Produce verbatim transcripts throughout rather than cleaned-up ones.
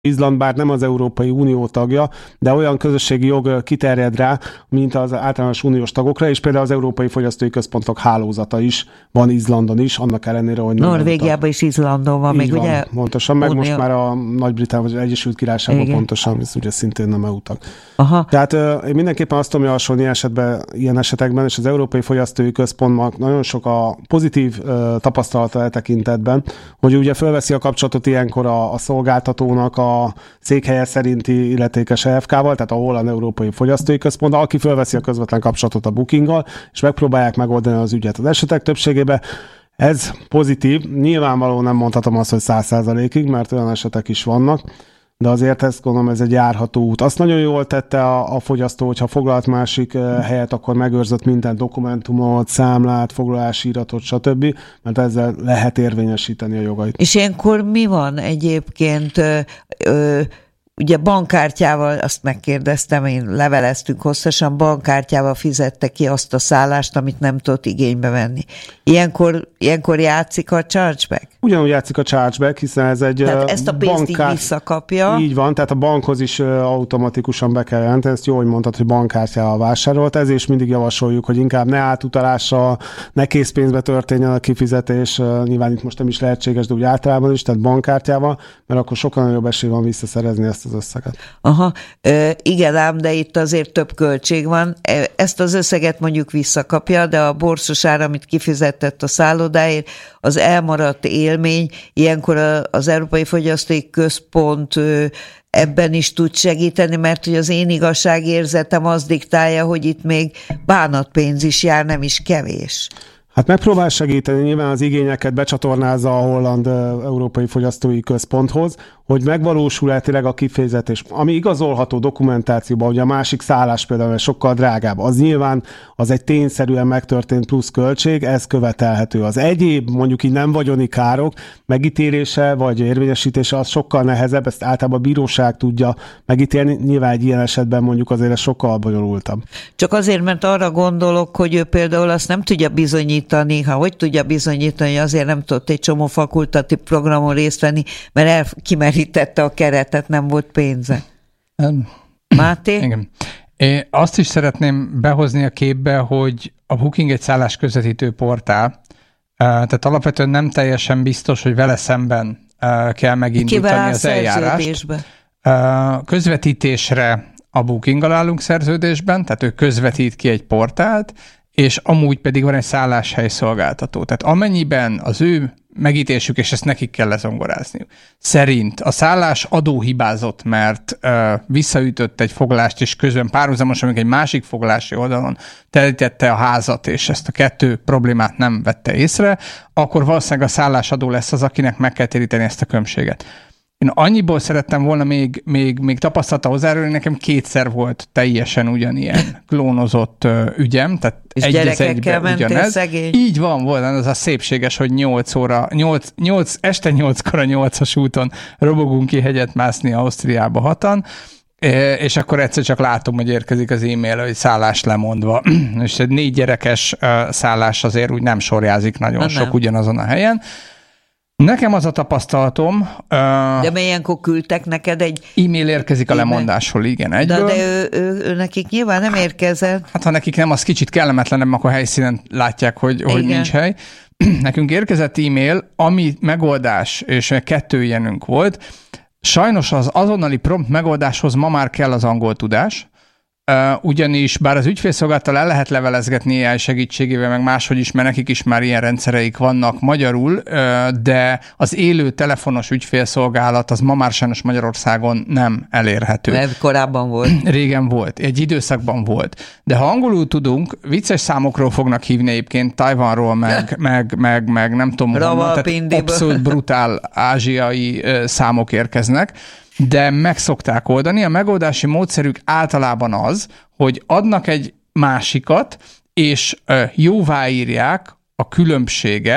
Izland bár nem az Európai Unió tagja, de olyan közösségi jog kiterjed rá, mint az általános uniós tagokra, és például az Európai Fogyasztói Központok hálózata is van Izlandon is, annak ellenére, hogy nem Norvégiában is Izlandon van, még van, ugye? Pontosan, meg Unió... most már a Nagy-Britannia vagy az Egyesült Királyságban pontosan, ez ugye szintén nem é u-tag. Aha. Tehát uh, én mindenképpen azt tudom javasolni esetben, ilyen esetekben, és az Európai Fogyasztói Központnak nagyon sok a pozitív uh, tapasztalata e tekintetben, hogy ugye fölveszi a kapcsolatot ilyenkor a, a szolgáltatónak a a székhelye szerinti illetékes E F K-val, tehát a Holland Európai Fogyasztói Központ, aki fölveszi a közvetlen kapcsolatot a Bookinggal, és megpróbálják megoldani az ügyet. Az esetek többségében ez pozitív. Nyilvánvalóan nem mondhatom azt, hogy száz százalékig, mert olyan esetek is vannak, de azért ezt gondolom, ez egy járható út. Azt nagyon jól tette a, a fogyasztó, hogyha foglalt másik helyet, akkor megőrzött minden dokumentumot, számlát, foglalási iratot, stb., mert ezzel lehet érvényesíteni a jogait. És ilyenkor mi van egyébként? Ö, ö, ugye bankkártyával, azt megkérdeztem, én leveleztünk hosszasan, bankkártyával fizette ki azt a szállást, amit nem tudott igénybe venni. Ilyenkor, ilyenkor játszik a chargeback? Ugyanúgy játszik a chargeback, hiszen ez egy tehát ezt a pénzt bankkár... így visszakapja. Így van, tehát a bankhoz is automatikusan be kell jelenteni, ezt jó, hogy mondtad, hogy bankkártyával vásárolt, ezért is mindig javasoljuk, hogy inkább ne átutalással, ne készpénzbe történjen a kifizetés, nyilván itt most nem is lehetséges, de úgy általában is, tehát bankkártyával, mert akkor sokkal nagyobb esély van visszaszerezni ezt az összeget. Aha, e, igen ám, de itt azért több költség van. Ezt az összeget mondjuk visszakapja, de a borsos ár, amit kifizetett a szállodáért, az elmaradt élmény, ilyenkor az Európai Fogyasztói Központ ebben is tud segíteni, mert hogy az én igazságérzetem az diktálja, hogy itt még bánatpénz is jár, nem is kevés. Hát megpróbál segíteni, nyilván az igényeket becsatornázza a Holland Európai Fogyasztói Központhoz, hogy megvalósul-e tényleg a kifizetés. Ami igazolható dokumentációban, ugye a másik szállás például sokkal drágább, az nyilván az egy tényszerűen megtörtént plusz költség, ez követelhető. Az egyéb, mondjuk így nem vagyoni károk megítélése vagy érvényesítése az sokkal nehezebb, ezt általában a bíróság tudja megítélni, nyilván egy ilyen esetben mondjuk azért ez sokkal bonyolultabb. Csak azért, mert arra gondolok, hogy ő például azt nem tudja bizonyítani, ha hogy tudja bizonyítani, azért nem tudott egy csomó fakultatív programon részt venni, mert el kimerítette a keretet, nem volt pénze. Um, Máté? Igen. Én azt is szeretném behozni a képbe, hogy a Booking egy szállás közvetítő portál, tehát alapvetően nem teljesen biztos, hogy vele szemben kell megindítani az eljárást. Közvetítésre a Bookinggal állunk szerződésben, tehát ő közvetít ki egy portált, és amúgy pedig van egy szálláshely szolgáltató. Tehát amennyiben az ő megítésük, és ezt nekik kell lezongorázniuk, szerint a szállás adó hibázott, mert uh, visszaütött egy foglalást, és közben párhuzamosan még egy másik foglalási oldalon telítette a házat, és ezt a kettő problémát nem vette észre, akkor valószínűleg a szállásadó lesz az, akinek meg kell téríteni ezt a különbséget. Én annyiból szerettem volna még, még, még tapasztalata hozzájárulni, nekem kétszer volt teljesen ugyanilyen klónozott uh, ügyem, tehát és egy gyerekekkel mentél szegény? Így van, volt, az a szépséges, hogy nyolc óra, nyolc, nyolc, este nyolckor a nyolcas úton robogunk ki hegyet mászni Ausztriába hatan, és akkor egyszer csak látom, hogy érkezik az e-mail, hogy szállás lemondva. És egy négy gyerekes uh, szállás azért úgy nem sorjázik nagyon Na, sok nem. ugyanazon a helyen. Nekem az a tapasztalatom... Uh, de ilyenkor küldtek neked egy... E-mail érkezik a lemondásról, igen, egyből. De, de ő, ő, ő nekik nyilván nem érkezett. Hát ha nekik nem, az kicsit kellemetlenem, akkor helyszínen látják, hogy, hogy nincs hely. Nekünk érkezett e-mail, ami megoldás, és kettő ilyenünk volt. Sajnos az azonnali prompt megoldáshoz ma már kell az angol tudás, Uh, ugyanis bár az ügyfélszolgálattal el lehet levelezgetni á i segítségével, meg máshogy is, mert nekik is már ilyen rendszereik vannak magyarul, uh, de az élő telefonos ügyfélszolgálat az ma már sajnos Magyarországon nem elérhető. Mert korábban volt. Régen volt, egy időszakban volt. De ha angolul tudunk, vicces számokról fognak hívni egyébként, Tajvanról, meg, meg, meg, meg nem tudom, honnan, tehát abszolút brutál ázsiai uh, számok érkeznek, de meg szokták oldani. A megoldási módszerük általában az, hogy adnak egy másikat, és jóváírják a különbséget,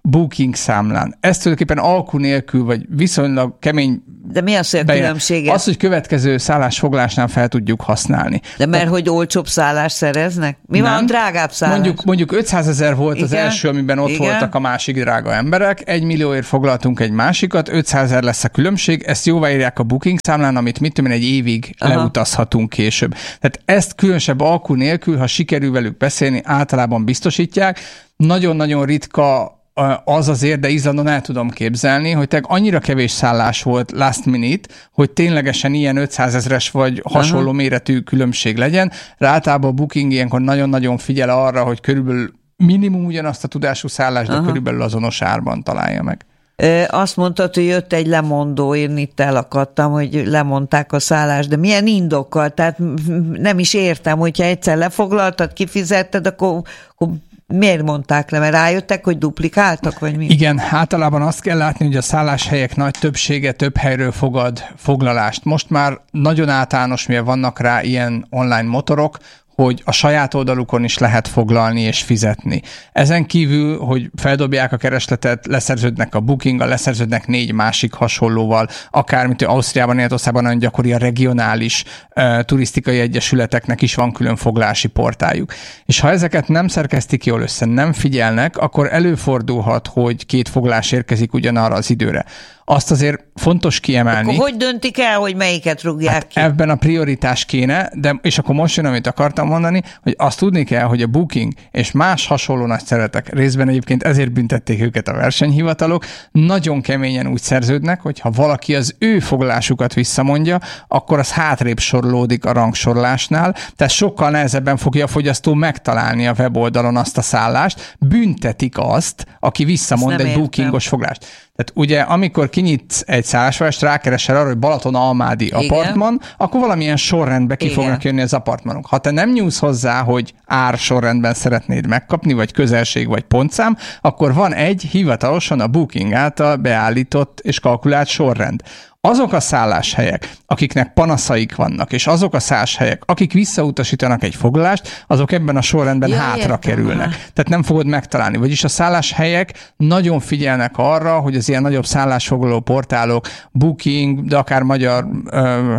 Booking számlán. Ez tulajdonképpen alkú nélkül, vagy viszonylag kemény. De mi az, hogy a különbsége? Az, hogy következő szállásfoglásnál fel tudjuk használni. De mert, De, hogy olcsóbb szállást szereznek? Mi nem. van a drágább szállás? Mondjuk, mondjuk ötszázezer volt Igen? az első, amiben ott Igen? voltak a másik drága emberek, egy millióért foglaltunk egy másikat, ötszázezer lesz a különbség, ezt jóváírják a Booking számlán, amit mit tudom én, egy évig Aha. leutazhatunk később. Tehát ezt különösebb alkú nélkül, ha sikerül velük beszélni, általában biztosítják. Nagyon-nagyon ritka az azért, de Izlandon el tudom képzelni, hogy te annyira kevés szállás volt last minute, hogy ténylegesen ilyen ötszázezres vagy hasonló Aha. méretű különbség legyen. Rá általában a Booking ilyenkor nagyon-nagyon figyel arra, hogy körülbelül minimum ugyanazt a tudású szállást, de Aha. körülbelül azonos árban találja meg. Azt mondtad, hogy jött egy lemondó, én itt elakadtam, hogy lemondták a szállást, de milyen indokkal? Tehát nem is értem, hogyha egyszer lefoglaltad, kifizetted, akkor, akkor miért mondták le? Mert rájöttek, hogy duplikáltak, vagy mi? Igen, általában azt kell látni, hogy a szálláshelyek nagy többsége több helyről fogad foglalást. Most már nagyon általános, mivel vannak rá ilyen online motorok, hogy a saját oldalukon is lehet foglalni és fizetni. Ezen kívül, hogy feldobják a keresletet, leszerződnek a Bookinggal, leszerződnek négy másik hasonlóval, akár, mint Ausztriában, Németországban nagyon gyakori a regionális uh, turisztikai egyesületeknek is van külön foglalási portáljuk. És ha ezeket nem szerkesztik jól össze, nem figyelnek, akkor előfordulhat, hogy két foglalás érkezik ugyanarra az időre. Azt azért fontos kiemelni. Akkor hogy döntik el, hogy melyiket rúgják hát ki? Ebben a prioritás kéne, de és akkor most jön, amit akartam mondani, hogy azt tudni kell, hogy a Booking és más hasonló nagy szervezetek, részben egyébként ezért büntették őket a versenyhivatalok, nagyon keményen úgy szerződnek, hogy ha valaki az ő foglalásukat visszamondja, akkor az hátrébb sorolódik a rangsorolásnál, tehát sokkal nehezebben fogja a fogyasztó megtalálni a weboldalon azt a szállást, büntetik azt, aki visszamond egy bookingos foglalást. Tehát ugye, amikor kinyitsz egy szállásfoglalást, rákeresel arra, hogy Balaton-Almádi apartman, akkor valamilyen sorrendbe ki Igen. fognak jönni az apartmanok. Ha te nem nyúlsz hozzá, hogy ár sorrendben szeretnéd megkapni, vagy közelség, vagy pontszám, akkor van egy hivatalosan a Booking által beállított és kalkulált sorrend. Azok a szálláshelyek, akiknek panaszaik vannak, és azok a szálláshelyek, akik visszautasítanak egy foglalást, azok ebben a sorrendben ja, hátra értem. kerülnek. Tehát nem fogod megtalálni. Vagyis a szálláshelyek nagyon figyelnek arra, hogy az ilyen nagyobb szállásfoglaló portálok, Booking, de akár magyar ö,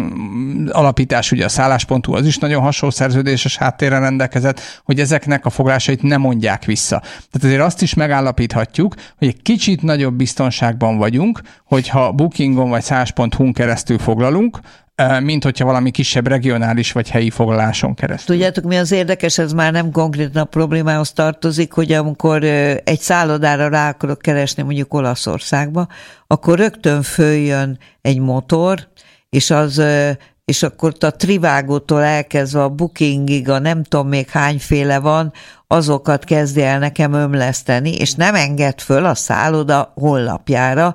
alapítás, ugye a szállás pont hu, az is nagyon hasonló szerződéses háttérrel rendelkezett, hogy ezeknek a foglalásait nem mondják vissza. Tehát azért azt is megállapíthatjuk, hogy egy kicsit nagyobb biztonságban vagyunk, hogyha Bookingon vagy szállás pont hu-n keresztül foglalunk, mint hogyha valami kisebb regionális vagy helyi foglaláson keresztül. Tudjátok, mi az érdekes, ez már nem konkrétan a problémához tartozik, hogy amikor egy szállodára rá akarok keresni mondjuk Olaszországba, akkor rögtön följön egy motor, és az... és akkor a Trivágótól elkezdve a Bookingig, a nem tudom még hányféle van, azokat kezdje el nekem ömleszteni, és nem enged föl a szálloda honlapjára,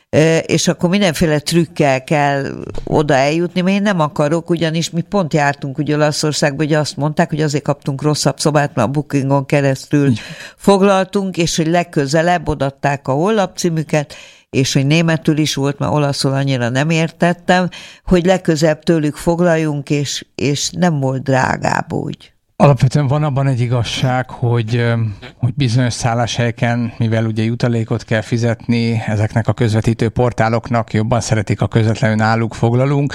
és akkor mindenféle trükkel kell oda eljutni, mert én nem akarok, ugyanis mi pont jártunk ugye Olaszországba, hogy azt mondták, hogy azért kaptunk rosszabb szobát, mert a Bookingon keresztül foglaltunk, és hogy legközelebb odaadták a honlapcímüket, és hogy németül is volt, mert olaszul annyira nem értettem, hogy legközelebb tőlük foglaljunk, és, és nem volt drágább úgy. Alapvetően van abban egy igazság, hogy, hogy bizonyos szálláshelyeken, mivel ugye jutalékot kell fizetni, ezeknek a közvetítő portáloknak jobban szeretik, a közvetlenül náluk foglalunk.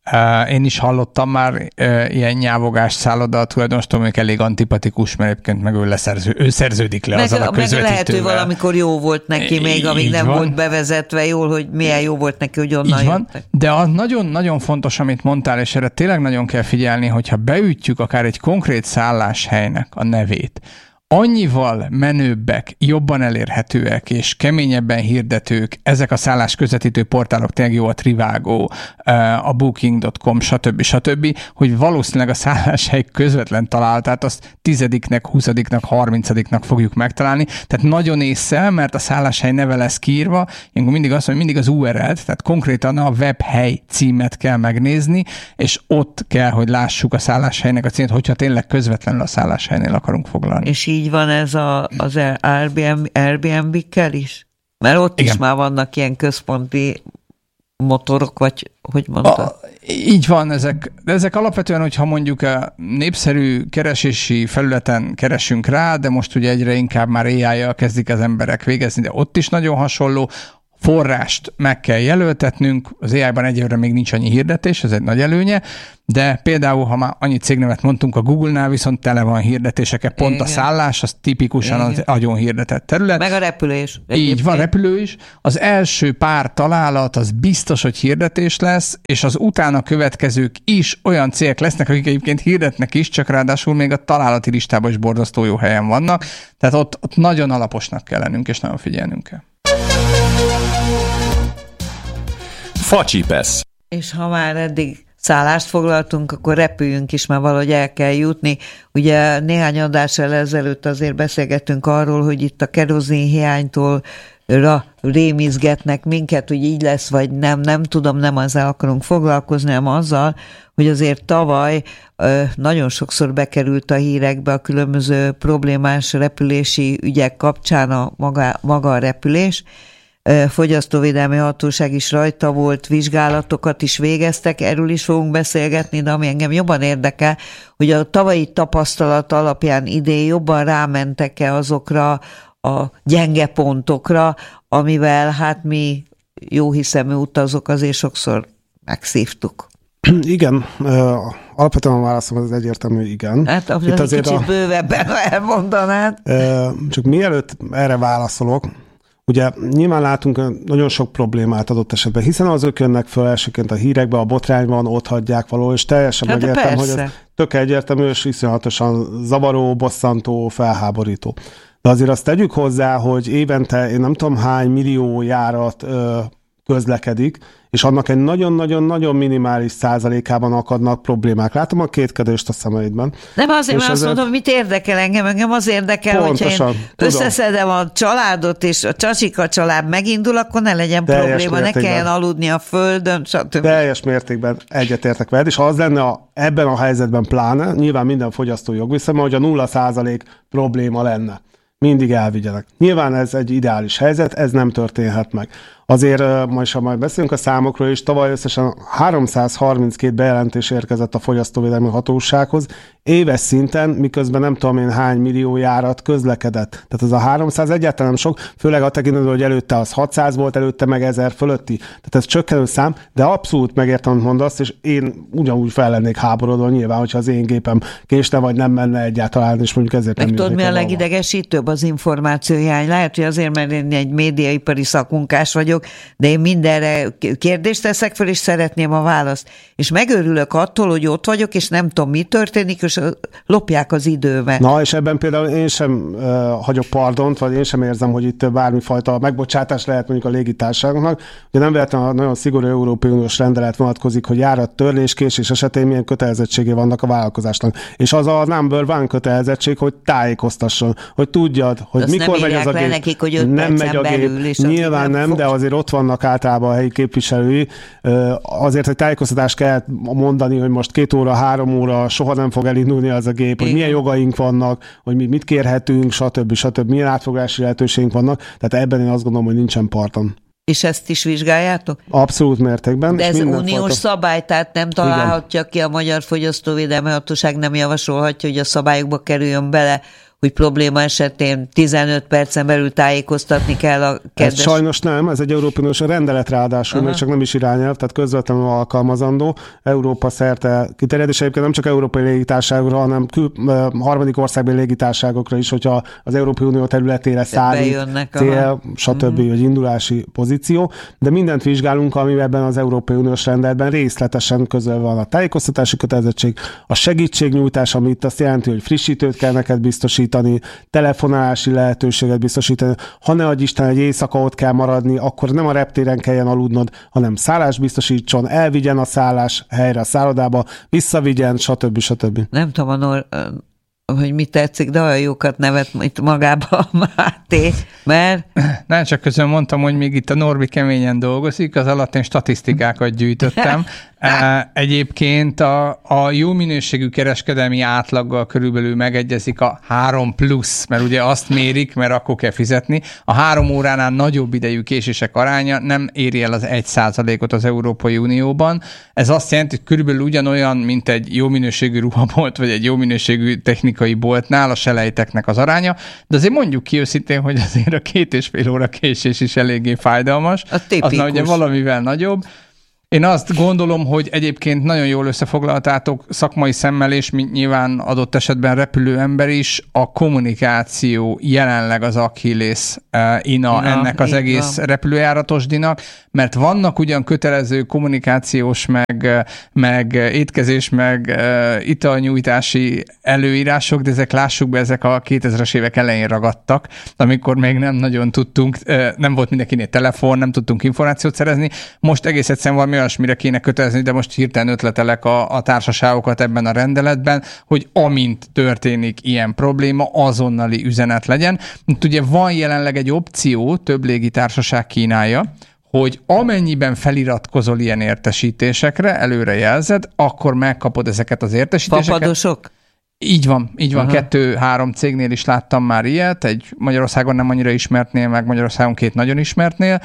Én is hallottam már ilyen nyávogás szálloda tulajdonostól, még elég antipatikus, mert egyébként meg ő, leszerző, ő szerződik le meg, azzal a közvetítővel. Meg lehet, hogy valamikor jó volt neki, még amíg nem van. volt bevezetve jól, hogy milyen jó volt neki, hogy onnan Így van. De az nagyon-nagyon fontos, amit mondtál, és erre tényleg nagyon kell figyelni, hogyha beütjük akár egy konkrét szálláshelynek a nevét, annyival menőbbek, jobban elérhetőek és keményebben hirdetők ezek a szállás közvetítő portálok, tényleg jó a Trivago, a booking pont com, stb. stb., hogy valószínűleg a szálláshely közvetlen találatát azt tizediknek, huszadiknak, harmincadiknak fogjuk megtalálni. Tehát nagyon észre, mert a szálláshely neve lesz kiírva, ilyenkor mindig azt mondja, mindig az u er el-t, tehát konkrétan a webhely címet kell megnézni, és ott kell, hogy lássuk a szálláshelynek a címet, hogyha tényleg közvetlenül a szálláshelynél akarunk foglalni. És így van ez a, az Airbnb-kkel is? Mert ott Igen. is már vannak ilyen központi motorok, vagy hogy mondtad? A, Így van, ezek, de ezek alapvetően, hogyha mondjuk a népszerű keresési felületen keresünk rá, de most ugye egyre inkább már á í-jal kezdik az emberek végezni, de ott is nagyon hasonló, forrást meg kell jelöltetnünk, az á í-ban egyelőre még nincs annyi hirdetés, ez egy nagy előnye, de például, ha már annyi cégnevet mondtunk, a Google-nál viszont tele van hirdetéseket, pont igen. A szállás, az tipikusan igen. Az agyon hirdetett terület. Meg a repülés. Így van, repülő is. Az első pár találat, az biztos, hogy hirdetés lesz, és az utána következők is olyan cégek lesznek, akik egyébként hirdetnek is, csak ráadásul még a találati listában is borzasztó jó helyen vannak, tehát ott, ott nagyon alaposnak kell lennünk, és nagyon figyelnünk kell. Facsipesz. És ha már eddig szállást foglaltunk, akkor repüljünk is, mert valahogy el kell jutni. Ugye néhány adással ezelőtt azért beszélgettünk arról, hogy itt a kerozin hiánytól ra rémizgetnek minket, hogy így lesz, vagy nem, nem tudom, nem azzal akarunk foglalkozni, hanem azzal, hogy azért tavaly nagyon sokszor bekerült a hírekbe a különböző problémás repülési ügyek kapcsán a maga, maga a repülés. Fogyasztóvédelmi Hatóság is rajta volt, vizsgálatokat is végeztek, erről is fogunk beszélgetni, de ami engem jobban érdekel, hogy a tavalyi tapasztalat alapján idén jobban rámentek-e azokra a gyenge pontokra, amivel hát mi jóhiszemű utazók azért sokszor megszívtuk. Igen, alapvetően a válaszom az egyértelmű, igen. Hát azért egy kicsit a... bővebben elmondanád. Csak mielőtt erre válaszolok, ugye nyilván látunk nagyon sok problémát adott esetben, hiszen azok jönnek föl elsőként a hírekbe, a botrányban, ott hagyják való, és teljesen hát megértem, hogy ez tök egyértelmű, és iszonyatosan zavaró, bosszantó, felháborító. De azért azt tegyük hozzá, hogy évente én nem tudom hány millió járat ö, közlekedik, és annak egy nagyon-nagyon-nagyon minimális százalékában akadnak problémák. Látom a kétkedést a szemeidben. Nem azért, mert azt mondom, mit érdekel engem, engem az érdekel, pontosan, hogyha én tudom. Összeszedem a családot, és a Csacsika család megindul, akkor ne legyen teljes probléma, mértékben. Ne kelljen aludni a földön, stb. Teljes mértékben egyetértek veled, és ha az lenne a, ebben a helyzetben pláne, nyilván minden fogyasztó jogviszonyban, hogy a nulla százalék probléma lenne. Mindig elvigyenek. Nyilván ez egy ideális helyzet, ez nem történhet meg. Azért majd, ha majd beszélünk a számokról is, tavaly összesen háromszázharminckét bejelentés érkezett a Fogyasztóvédelmi Hatósághoz, éves szinten, miközben nem tudom én hány millió járat közlekedett. Tehát az a háromszáz egyáltalán nem sok, főleg a tekintetben, hogy előtte az hatszáz volt, előtte meg ezer fölötti. Tehát ez csökkenő szám, de abszolút megértem, amit mondasz, és én ugyanúgy fel lennék háborodva nyilván, hogyha az én gépem késne, vagy nem menne egyáltalán, és mondjuk ezért meg nem tudod, mi a legidegesítőbb? Az információhiány. Lehet, hogy azért, mert én egy médiaipari szakmunkás vagyok, de én mindenre kérdést teszek fel, és szeretném a választ. És megőrülök attól, hogy ott vagyok, és nem tudom, mi történik, és lopják az időmet. Na, és ebben például én sem uh, hagyok pardont, vagy én sem érzem, hogy itt bármifajta megbocsátás lehet mondjuk a légitársaságoknak. Ugye nem véletlenül a nagyon szigorú Európai Uniós rendelet vonatkozik, hogy járattörlés, késés esetén milyen kötelezettségé vannak a vállalkozásnak. És az a number one kötelezettség, hogy tájékoztasson, hogy tudjad, hogy azt mikor megy az a gép. Nekik, hogy nem megy a gép. Nyilván nem, nem de azért ott vannak általában a helyi képviselői. Azért, hogy tájékoztatást kell mondani, hogy most két óra, három óra soha nem fog elindulni az a gép, hogy milyen jogaink vannak, hogy mi mit kérhetünk, stb. stb. Milyen átfogási lehetőségünk vannak. Tehát ebben én azt gondolom, hogy nincsen parton. És ezt is vizsgáljátok? Abszolút mértékben. De ez uniós fajta... szabály, tehát nem találhatja igen. ki a Magyar Fogyasztóvédelmi Hatóság, nem javasolhatja, hogy a szabályokba kerüljön bele, hogy probléma esetén tizenöt percen belül tájékoztatni kell a kedves... Ez sajnos nem, ez egy Európai Uniós rendelet ráadásul, uh-huh. még csak nem is irányelv, tehát közvetlenül alkalmazandó, Európa szerte kiterjed, és egyébként nem csak európai légitársaságokra, hanem kül, harmadik országbeli légitársaságokra is, hogyha az Európai Unió területére szállít, cél, stb. Uh-huh. vagy indulási pozíció, de mindent vizsgálunk, ami ebben az Európai Uniós rendeletben részletesen közölve van a tájékoztatási kötelezettség, a segítségnyújtás, ami itt azt jelenti, hogy frissítőt kell neked biztosítani, telefonálási lehetőséget biztosítani, ha ne adj Isten, egy éjszaka ott kell maradni, akkor nem a reptéren kelljen aludnod, hanem szállást biztosítson, elvigyen a szállás helyre a szállodába, visszavigyen, stb. stb. Nem tudom, a Nor- hogy mi tetszik, de olyan jókat nevet itt magába a Máté, mert... Nem, csak közben mondtam, hogy még itt a Norbi keményen dolgozik, az alatt én statisztikákat gyűjtöttem. Egyébként a, a jó minőségű kereskedelmi átlaggal körülbelül megegyezik a három plusz, mert ugye azt mérik, mert akkor kell fizetni. A három óránál nagyobb idejű késések aránya nem éri el az egy százalékot az Európai Unióban. Ez azt jelenti, hogy körülbelül ugyanolyan, mint egy jó minőségű ruhabolt, vagy egy jó minőségű technikai boltnál a selejteknek az aránya, de azért mondjuk ki őszintén, hogy azért a két és fél óra késés is eléggé fájdalmas. A tipikus. Az már ugye valamivel nagyobb. Én azt gondolom, hogy egyébként nagyon jól összefoglaltátok szakmai szemmel, és mint nyilván adott esetben repülő ember is, a kommunikáció jelenleg az Achilles ina ja, ennek az egész van. repülőjáratosdinak, mert vannak ugyan kötelező kommunikációs, meg, meg étkezés, meg italnyújtási előírások, de ezek lássuk be, ezek a kétezres évek elején ragadtak, amikor még nem nagyon tudtunk, nem volt mindenkinél telefon, nem tudtunk információt szerezni. Most egész egyszerűen valami olyasmire kéne kötelezni, de most hirtelen ötletelek a, a társaságokat ebben a rendeletben, hogy amint történik ilyen probléma, azonnali üzenet legyen. Ugye van jelenleg egy opció, több légitársaság kínálja, hogy amennyiben feliratkozol ilyen értesítésekre, előre jelzed, akkor megkapod ezeket az értesítéseket. Fapadosok? Így van, így van. Kettő-három cégnél is láttam már ilyet, egy Magyarországon nem annyira ismertnél, meg Magyarországon két nagyon ismertnél.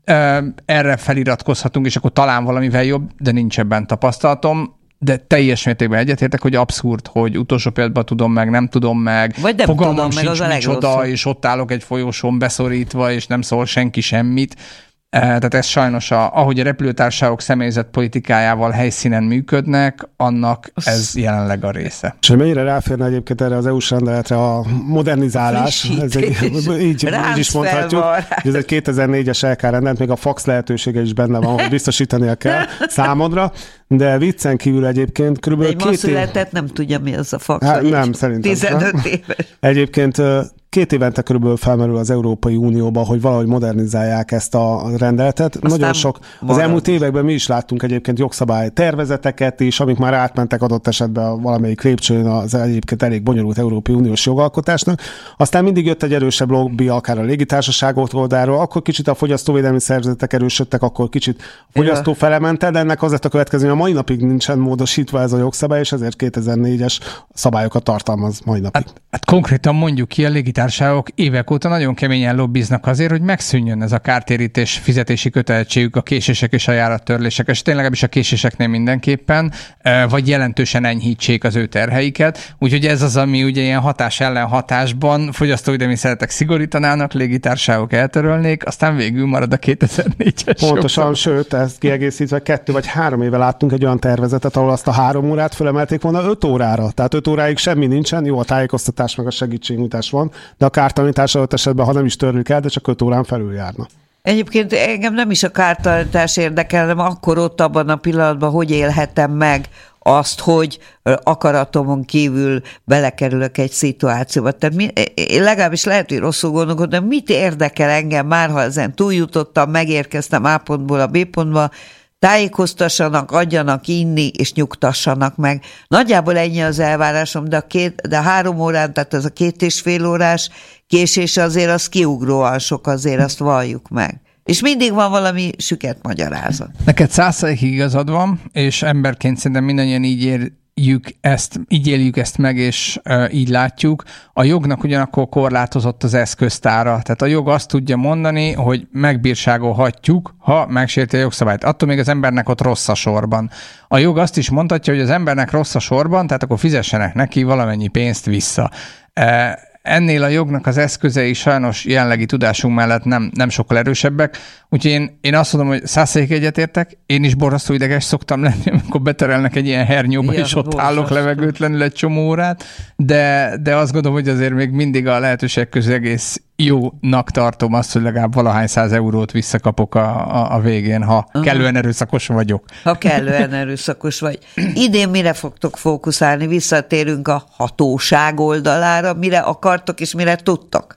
Erre feliratkozhatunk, és akkor talán valamivel jobb, de nincs ebben tapasztalatom. De teljes mértékben egyetértek, hogy abszurd, hogy utolsó pillanatban tudom meg, nem tudom meg, vagy nem fogalmam tudom sincs, meg, az micsoda, és ott állok egy folyosón beszorítva, és nem szól senki semmit. Tehát ez sajnos, a, ahogy a repülőtársaságok személyzet politikájával helyszínen működnek, annak ez jelenleg a része. És mennyire ráférne egyébként erre az é u-s rendeletre a modernizálás? A ez egy, így, így is mondhatjuk. Ez egy kétezer-négyes el ká rendelet, még a fax lehetősége is benne van, hogy biztosítania kell számodra, de viccen kívül egyébként körülbelül egy két év... nem tudja, mi az a fax. Hát, nem, szerintem. tizenöt éves. Egyébként két évente körülbelül felmerül az Európai Unióban, hogy valahogy modernizálják ezt a rendeletet. Aztán nagyon sok, az elmúlt években mi is láttunk egyébként jogszabály tervezeteket is, amik már átmentek adott esetben valamelyik lépcsőn az egyébként elég bonyolult Európai Uniós jogalkotásnak. Aztán mindig jött egy erősebb lobby, akár a légitársaságok oldalról, akkor kicsit a fogyasztóvédelmi szervezetek erősödtek, akkor kicsit a fogyasztó felemente, de ennek az lett a következő, hogy a mai napig nincsen módosítva ez a jogszabály, és ezért kétezer-négyes szabályokat tartalmaz mai napig. Hát, hát konkrétan mondjuk ki, a légitársaságok évek óta nagyon keményen lobbiznak azért, hogy megszűnjön ez a kártérítés fizetési kötelezettségük a késések és a járattörlések, és tényleg is a késéseknél mindenképpen, vagy jelentősen enyhítsék az ő terheiket. Úgyhogy ez az, ami ugye ilyen hatás ellen hatásban fogyasztóvédelmi szeretek szigorítanának, légitársaságok eltörölnék, aztán végül marad a kétezer-négyes. Pontosan, jogszabály. Sőt, ezt kiegészítve kettő vagy három éve láttunk egy olyan tervezetet, ahol azt a három órát fölemelték volna öt órára. Tehát öt óráig semmi nincsen, jó, a tájékoztatás meg a segítségnyújtás van, de a kártalanítás adott esetben, ha nem is törlik el, de csak öt órán felül járna. Egyébként engem nem is a kártalanítás érdekel, hanem akkor ott abban a pillanatban, hogy élhetem meg azt, hogy akaratomon kívül belekerülök egy szituációba. Tehát mi, legalábbis lehet, hogy rosszul gondolkodom, de mit érdekel engem már, ha ezen túljutottam, megérkeztem A pontból a B pontba, tájékoztassanak, adjanak inni, és nyugtassanak meg. Nagyjából ennyi az elvárásom, de a, két, de a három órán, tehát ez a két és fél órás késés azért az kiugróan sok, azért azt valljuk meg. És mindig van valami süket magyarázat. Neked száz százalékig igazad van, és emberként szerintem mindannyian így éljük ezt, így éljük ezt meg, és e, így látjuk. A jognak ugyanakkor korlátozott az eszköztára. Tehát a jog azt tudja mondani, hogy megbírságolhatjuk, ha megsérti a jogszabályt. Attól még az embernek ott rossz a sorban. A jog azt is mondhatja, hogy az embernek rossz a sorban, tehát akkor fizessenek neki valamennyi pénzt vissza. E, Ennél a jognak az eszközei sajnos jelenlegi tudásunk mellett nem, nem sokkal erősebbek, úgyhogy én, én azt mondom, hogy száz százalékig egyetértek, én is borzasztó ideges szoktam lenni, amikor beterelnek egy ilyen hernyóba, ja, és ott borzasztó. Állok levegőtlenül egy csomó órát, de, de azt gondolom, hogy azért még mindig a lehetőség közül egész jónak tartom azt, hogy legalább valahány száz eurót visszakapok a, a, a végén, ha uh-huh. kellően erőszakos vagyok. Ha kellően erőszakos vagy. Idén mire fogtok fókuszálni? Visszatérünk a hatóság oldalára, mire akartok és mire tudtok?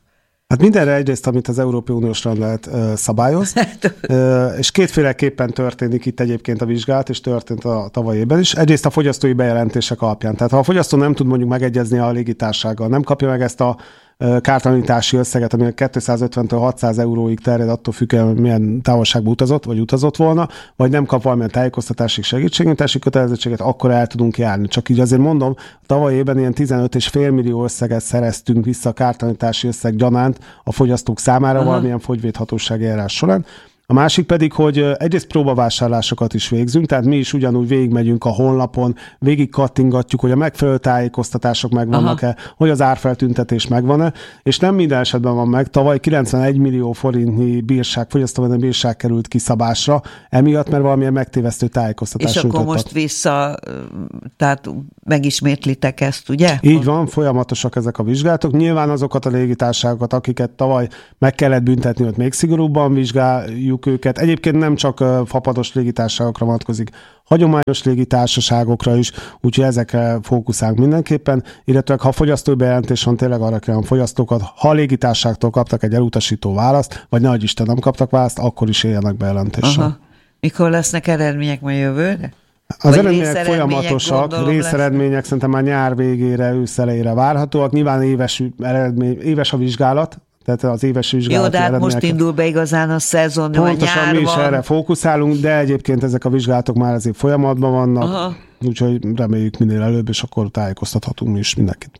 Hát mindenre egyrészt, amit az Európai Uniós rendelet uh, szabályoz, uh, és kétféleképpen történik itt egyébként a vizsgálat, és történt a tavalyi évben is. Egyrészt a fogyasztói bejelentések alapján. Tehát ha a fogyasztó nem tud mondjuk megegyezni a légitársasággal, nem kapja meg ezt a kártalanítási összeget, ami kétszázötventől hatszáz euróig terjed, attól függően, hogy milyen távolságba utazott, vagy utazott volna, vagy nem kap valamilyen tájékoztatási segítségnyújtási kötelezettséget, akkor el tudunk járni. Csak így azért mondom, tavaly évben ilyen tizenöt egész öt millió összeget szereztünk vissza a kártalanítási összeg gyanánt a fogyasztók számára Aha. valamilyen fogyvédhatósági eljárás során. A másik pedig, hogy egyrészt próbavásárlásokat is végzünk, tehát mi is ugyanúgy végigmegyünk a honlapon, végig kattingatjuk, hogy a megfelelő tájékoztatások megvannak-e, Aha. hogy az árfeltüntetés megvan-e, és nem minden esetben van meg. Tavaly kilencvenegy millió forintnyi bírság, fogyasztóvédelmi bírság került kiszabásra, emiatt, mert valamilyen megtévesztő tájékoztatást És akkor nyújtottak. most vissza, tehát megismétlitek ezt, ugye? Így van, folyamatosak ezek a vizsgálatok. Nyilván azokat a légitársaságokat, akiket tavaly meg kellett büntetni, hogy még szigorúbban vizsgáljuk őket. Egyébként nem csak fapados légitársaságokra vonatkozik, hagyományos légitársaságokra is, úgyhogy ezekre fókuszálunk mindenképpen, illetve ha fogyasztói bejelentés van, tényleg arra kell a fogyasztókat, ha a légitársaságtól kaptak egy elutasító választ, vagy nehogy Isten nem kaptak választ, akkor is éljenek bejelentéssel. Aha. Mikor lesznek eredmények majd jövőre? Az eredmények folyamatosak, részeredmények lesz. Szerintem már nyár végére, ősz elejére várhatóak. Nyilván éves, eredmény, éves a vizsgálat, tehát az éves vizsgálat. Jó, de hát most indul be igazán a szezon, pontosan mi is van. Erre fókuszálunk, de egyébként ezek a vizsgálatok már azért folyamatban vannak, Aha. úgyhogy reméljük minél előbb, és akkor tájékoztathatunk mi is mindenkit.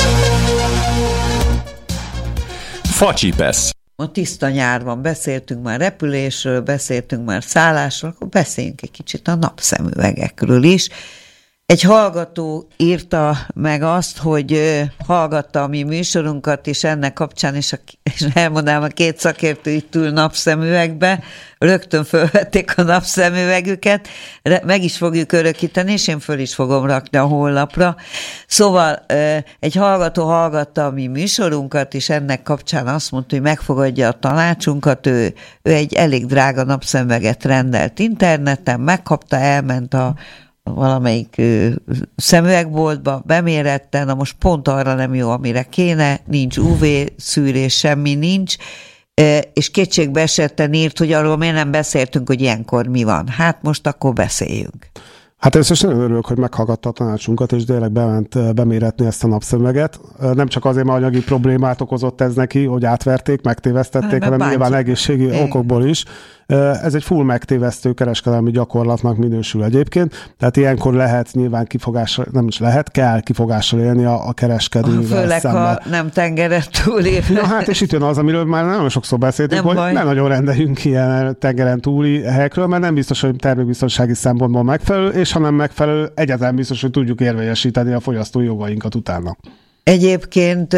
Facsipesz. A tiszta nyár van, beszéltünk már repülésről, beszéltünk már szállásról, akkor beszéljünk egy kicsit a napszemüvegekről is. Egy hallgató írta meg azt, hogy hallgatta a mi műsorunkat, és ennek kapcsán is, a, és elmondanám, a két szakértő itt ül napszemüvegbe, rögtön fölvették a napszemüvegüket, meg is fogjuk örökíteni, és én föl is fogom rakni a honlapra. Szóval egy hallgató hallgatta a mi műsorunkat, és ennek kapcsán azt mondta, hogy megfogadja a tanácsunkat, ő, ő egy elég drága napszemüveget rendelt interneten, megkapta, elment a valamelyik ö, szemüvegboltba, bemérette, na most pont arra nem jó, amire kéne, nincs ú vé szűrés, semmi nincs, ö, és kétségbe esetten írt, hogy arról miért nem beszéltünk, hogy ilyenkor mi van. Hát most akkor beszéljünk. Hát először nagyon örülök, hogy meghallgatta a tanácsunkat, és tényleg bement beméretni ezt a napszemüveget. Nem csak azért, mert anyagi problémát okozott ez neki, hogy átverték, megtévesztették, hanem bántjuk. Nyilván egészségi Én. okokból is. Ez egy full megtévesztő kereskedelmi gyakorlatnak minősül egyébként, tehát ilyenkor lehet nyilván kifogással, nem is lehet, kell kifogással élni a, a kereskedővel Főleg, szemben. Ha nem tengeren túli. Na hát, és itt jön az, amiről már nagyon sokszor beszéltünk, nem hogy baj. Ne nagyon rendeljünk ilyen tengeren túli helyekről, mert nem biztos, hogy termékbiztonsági szempontból megfelelő, és ha nem megfelelő, egyáltalán biztos, hogy tudjuk érvényesíteni a fogyasztói jogainkat utána. Egyébként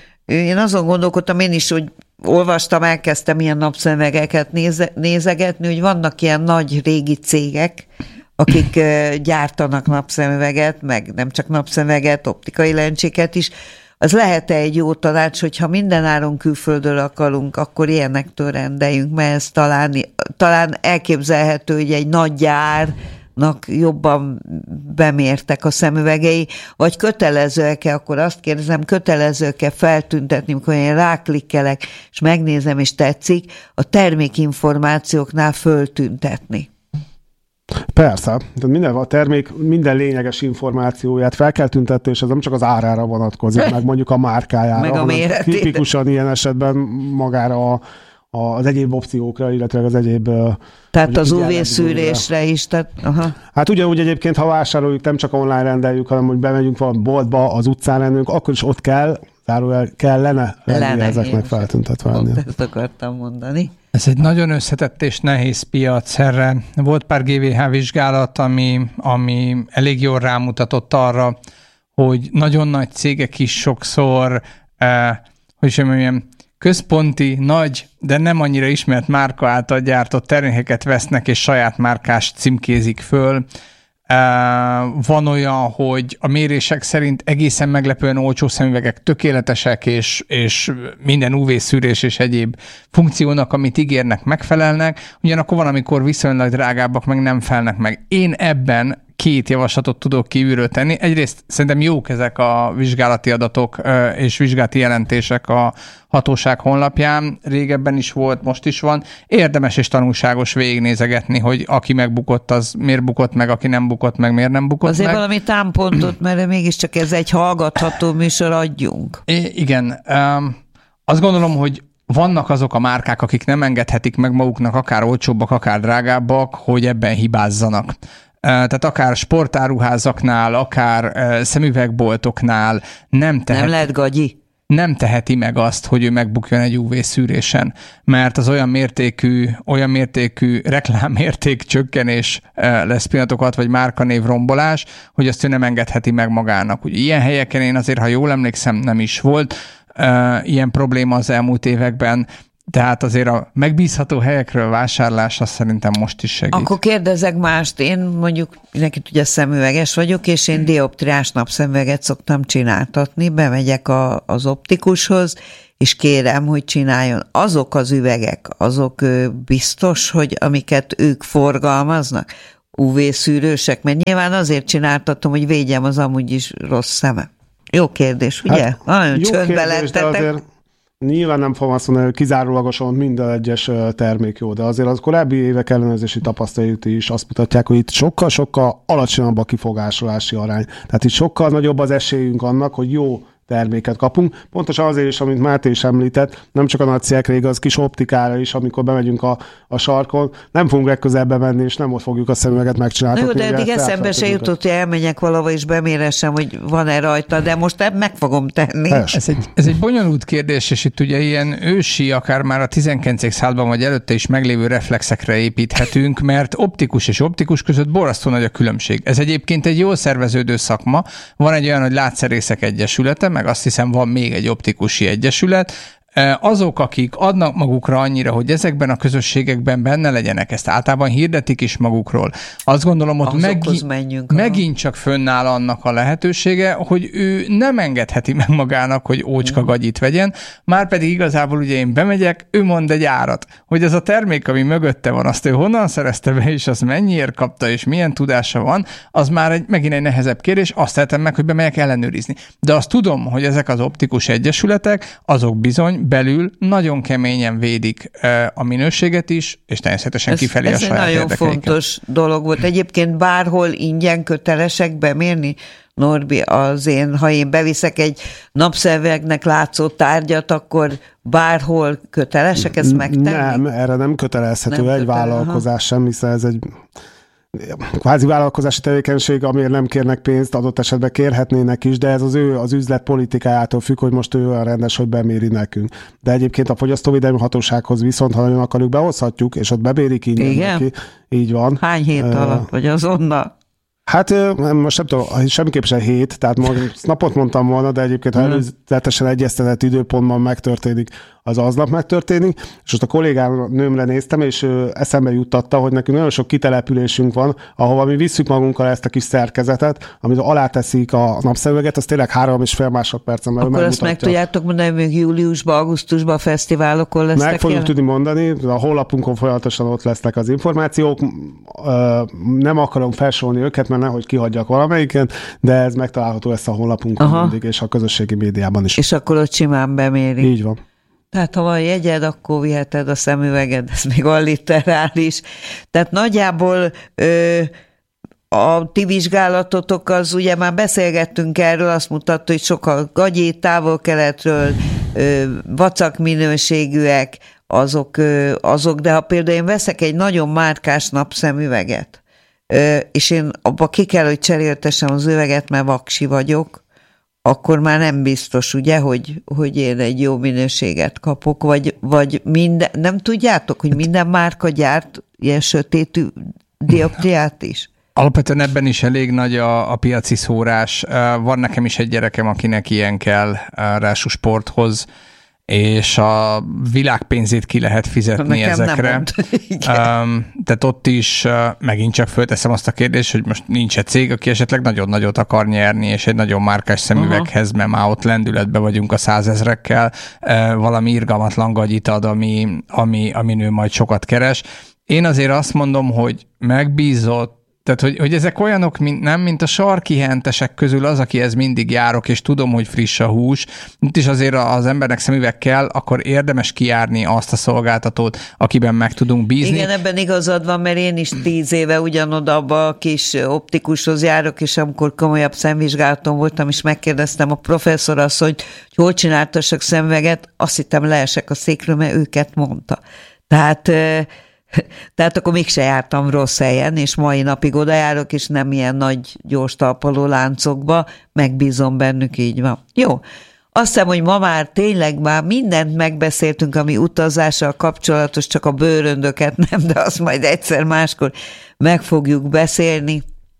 én azon gondolkodtam én is, hogy olvastam, elkezdtem ilyen napszemüvegeket néze, nézegetni, hogy vannak ilyen nagy régi cégek, akik gyártanak napszemüveget, meg nem csak napszemüveget, optikai lencséket is. Az lehet-e egy jó tanács, hogyha mindenáron külföldről akarunk, akkor ilyenektől rendeljünk, mert ez talán, talán elképzelhető, hogy egy nagy gyár jobban bemértek a szemüvegei, vagy kötelezőek-e, akkor azt kérdezem, kötelezőek-e feltüntetni, amikor én ráklikkelek, és megnézem, és tetszik, a termékinformációknál föltüntetni. Persze, tehát minden, a termék minden lényeges információját fel kell tüntetni, és ez nem csak az árára vonatkozik, meg mondjuk a márkájára, meg a méretét. Tipikusan ilyen esetben magára a az egyéb opciókra, illetve az egyéb... Tehát az ú vé szűrésre is. Tehát, aha. Hát ugyanúgy egyébként, ha vásároljuk, nem csak online rendeljük, hanem hogy bemegyünk valami boltba, az utcán lennünk, akkor is ott kell, zárójel kellene lenni ezeknek feltüntetve. Ezt akartam mondani. Ez egy nagyon összetett és nehéz piac erre. Volt pár gé vé há vizsgálat, ami, ami elég jól rámutatott arra, hogy nagyon nagy cégek is sokszor, eh, hogy sem mondjam, központi, nagy, de nem annyira ismert márka által gyártott termékeket vesznek, és saját márkás címkézik föl. Van olyan, hogy a mérések szerint egészen meglepően olcsó szemüvegek tökéletesek, és, és minden ú vé szűrés és egyéb funkciónak, amit ígérnek, megfelelnek, ugyanakkor van, amikor viszonylag drágábbak, meg nem felnek meg. Én ebben két javaslatot tudok kívülről tenni. Egyrészt szerintem jók ezek a vizsgálati adatok és vizsgálati jelentések a hatóság honlapján. Régebben is volt, most is van. Érdemes és tanulságos végignézegetni, hogy aki megbukott, az miért bukott meg, aki nem bukott meg, miért nem bukott Azért meg. valami támpontot, mert mégiscsak ez egy hallgatható műsor, adjunk. I- igen. Um, azt gondolom, hogy vannak azok a márkák, akik nem engedhetik meg maguknak akár olcsóbbak, akár drágábbak, hogy ebben hibázzanak. Tehát akár sportáruházaknál, akár szemüvegboltoknál nem teheti, nem lehet gagyi. nem teheti meg azt, hogy ő megbukjon egy ú vé szűrésen, mert az olyan mértékű, olyan mértékű reklámérték csökkenés lesz pillanatokat, vagy márkanév rombolás, hogy azt ő nem engedheti meg magának. Ugye ilyen helyeken én azért, ha jól emlékszem, nem is volt uh, ilyen probléma az elmúlt években, tehát azért a megbízható helyekről vásárlás azt szerintem most is segít. Akkor kérdezek mást. Én mondjuk, nekit ugye szemüveges vagyok, és én dioptriás napszemüveget szoktam csináltatni. Bemegyek a, az optikushoz, és kérem, hogy csináljon. Azok az üvegek, azok biztos, hogy amiket ők forgalmaznak, ú vé szűrősek, mert nyilván azért csináltatom, hogy védjem az amúgy is rossz szeme. Jó kérdés, ugye? Hát, nagyon csöndbe lettetek. Nyilván nem fogom azt mondani, hogy kizárólagosan minden egyes termék jó, de azért az korábbi évek ellenőrzési tapasztalatai is azt mutatják, hogy itt sokkal-sokkal alacsonyabb a kifogásolási arány. Tehát itt sokkal nagyobb az esélyünk annak, hogy jó terméket kapunk. Pontosan azért is, amit Máté is említett, nem csak a nagy cégekre igaz, kis optikára is, amikor bemegyünk a, a sarkon, nem fogunk legközelebb bemenni, és nem ott fogjuk a szemüveget megcsinálni. Na jó, de eddig eszembe se jutott, hogy elmenjek valahova, és beméressem, hogy van-e rajta, de most meg fogom tenni. Ez egy, ez egy bonyolult kérdés, és itt ugye ilyen ősi, akár már a tizenkilencedik században vagy előtte is meglévő reflexekre építhetünk, mert optikus és optikus között borzasztó nagy a különbség. Ez egyébként egy jól szerveződő szakma. Van egy olyan, hogy Látszerészek Egyesülete, meg azt hiszem van még egy optikusi egyesület. Azok, akik adnak magukra annyira, hogy ezekben a közösségekben benne legyenek, ezt általában hirdetik is magukról. Azt gondolom, hogy megint, megint csak fönnáll annak a lehetősége, hogy ő nem engedheti meg magának, hogy ócska gagyit vegyen, már pedig igazából ugye én bemegyek, ő mond egy árat, hogy ez a termék, ami mögötte van, azt ő honnan szerezte be, és azt mennyiért kapta, és milyen tudása van, az már egy, megint egy nehezebb kérdés, azt tehetem meg, hogy bemegyek ellenőrizni. De azt tudom, hogy ezek az optikus egyesületek, azok bizony belül nagyon keményen védik a minőséget is, és természetesen ez, kifelé ez a saját érdekeiket. Ez egy nagyon fontos dolog volt. Egyébként bárhol ingyen kötelesek bemérni? Norbi, az én, ha én beviszek egy napszemüvegnek látszó tárgyat, akkor bárhol kötelesek ezt megtenni? Nem, erre nem kötelezhető nem egy kötele, vállalkozás aha. sem, hiszen ez egy kvázi vállalkozási tevékenység, amiért nem kérnek pénzt, adott esetben kérhetnének is, de ez az ő az üzlet politikájától függ, hogy most ő olyan rendes, hogy beméri nekünk. De egyébként a Fogyasztóvédelmi Hatósághoz viszont, ha nagyon akarjuk, behozhatjuk, és ott bemérik ingyen neki. Így van. Hány hét uh, alatt, vagy azonnal? Hát most nem tudom, semmiképp sem hét, tehát most napot mondtam volna, de egyébként ha előzetesen egyeztetett időpontban megtörténik, az aznap megtörténik, és most a kollégám nőmre néztem, és eszembe juttatta, hogy nekünk nagyon sok kitelepülésünk van, ahova mi visszük magunkkal ezt a kis szerkezetet, amit aláteszik a napszemüveget, az tényleg három és fél másodpercen belül megmutatja. Akkor azt meg tudjátok mondani, hogy még júliusban, augusztusban a fesztiválokon lesznek? Meg fogjuk tudni mondani, a honlapunkon folyamatosan ott lesznek az információk, nem akarom felsorolni őket, mert nehogy kihagyjak valamelyiken, de ez megtalálható lesz a honlapunkon aha. mindig, és a közösségi médiában is. És akkor ott simán beméri. Így van. Tehát ha van jegyed, akkor viheted a szemüveged, ez még alliterális. Tehát nagyjából ö, a ti vizsgálatotok az, ugye már beszélgettünk erről, azt mutatta, hogy sokkal gagyi, távol-keletről, ö, vacak minőségűek, azok, ö, azok, de ha például én veszek egy nagyon márkás napszemüveget, ö, és én abba ki kell, hogy cseréltessem az üveget, mert vaksi vagyok, akkor már nem biztos, ugye, hogy, hogy én egy jó minőséget kapok, vagy, vagy minden, nem tudjátok, hogy minden márka gyárt ilyen sötétű dioptriát is? Alapvetően ebben is elég nagy a, a piaci szórás. Van nekem is egy gyerekem, akinek ilyen kell ráadásul sporthoz, és a világ pénzét ki lehet fizetni nekem ezekre. Um, tehát ott is uh, megint csak fölteszem azt a kérdést, hogy most nincs egy cég, aki esetleg nagyon nagyot akar nyerni, és egy nagyon márkás szemüveghez, mert már ott lendületben vagyunk a százezrekkel, uh, valami irgalmatlan gagyit ad, ami, ami, amin ő majd sokat keres. Én azért azt mondom, hogy megbízott Tehát, hogy, hogy ezek olyanok, mint, nem, mint a sarki hentesek közül az, akihez mindig járok, és tudom, hogy friss a hús. Itt is azért az embernek szemüveg kell, akkor érdemes kijárni azt a szolgáltatót, akiben meg tudunk bízni. Igen, ebben igazad van, mert én is tíz éve ugyanoda abba a kis optikushoz járok, és amikor komolyabb szemvizsgálaton voltam, és megkérdeztem a professzor azt, hogy, hogy hol csináltassak szemüveget, azt hittem leesek a székről, mert őket mondta. Tehát... Tehát akkor mégse jártam rossz helyen, és mai napig oda járok, és nem ilyen nagy gyors talpaló láncokba, megbízom bennük, így van. Jó, azt hiszem, hogy ma már tényleg már mindent megbeszéltünk, ami utazással kapcsolatos, csak a bőröndöket nem, de azt majd egyszer máskor meg fogjuk beszélni.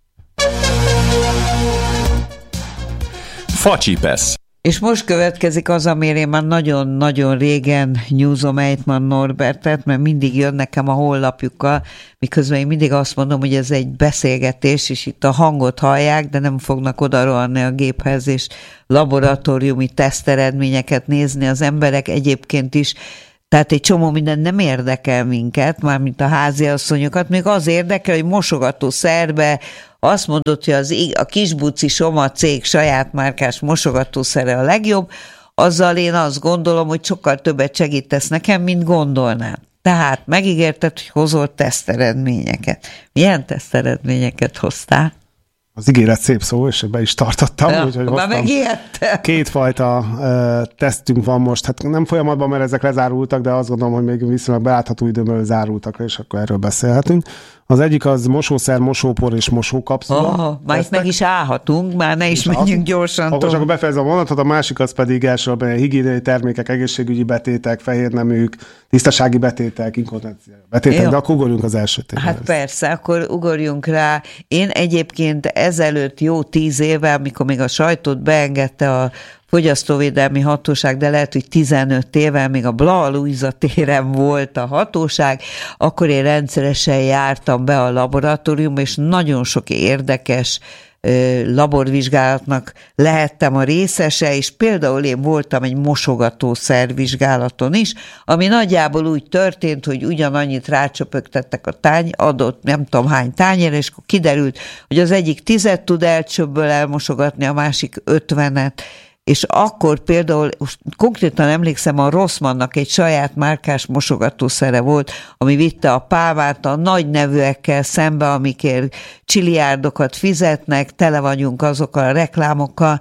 Facsipesz. És most következik az, amire én már nagyon-nagyon régen nyúzom Ejtman Norbertet, mert mindig jön nekem a honlapjukkal, miközben én mindig azt mondom, hogy ez egy beszélgetés, és itt a hangot hallják, de nem fognak oda rohanni a géphez, és laboratóriumi teszteredményeket nézni az emberek egyébként is. Tehát egy csomó minden nem érdekel minket, mármint a háziasszonyokat, még az érdekel, hogy mosogató szerbe azt mondott, hogy az, a Kisbuci Soma cég saját márkás mosogatószere a legjobb, azzal én azt gondolom, hogy sokkal többet segítesz nekem, mint gondolnám. Tehát megígérted, hogy hozol teszteredményeket. Milyen teszteredményeket hoztál? Az ígéret szép szó, és be is tartottam. Ja, úgyhogy már megijedtem. Kétfajta uh, tesztünk van most. Hát nem folyamatban, mert ezek lezárultak, de azt gondolom, hogy még viszonylag belátható időben zárultak, és akkor erről beszélhetünk. Az egyik az mosószer, mosópor és mosókapszula. Oh, már itt meg is állhatunk, már ne is menjünk az, gyorsan. Akkor csak befejezem a mondatot, a másik az pedig elsősorban higiéniai termékek, egészségügyi betétek, fehérneműk, tisztasági betétek, inkontinencia betétek, jó. De akkor ugorjunk az első témára. Hát persze, akkor ugorjunk rá. Én egyébként ezelőtt jó tíz éve, amikor még a sajtót beengedte a Fogyasztóvédelmi Hatóság, de lehet, hogy tizenöt éve, még a Blaha Lujza téren volt a hatóság, akkor én rendszeresen jártam be a laboratóriumba, és nagyon sok érdekes laborvizsgálatnak lehettem a részese, és például én voltam egy mosogatószervizsgálaton is, ami nagyjából úgy történt, hogy ugyanannyit rácsöpögtettek a tány, adott nem tudom hány tányérra, és akkor kiderült, hogy az egyik tizet tud elcsöbből elmosogatni, a másik ötvenet, és akkor például, konkrétan emlékszem, a Rossmannnak egy saját márkás mosogatószere volt, ami vitte a pávát a nagy nevűekkel szembe, amikért csiliárdokat fizetnek, tele vagyunk azokkal a reklámokkal,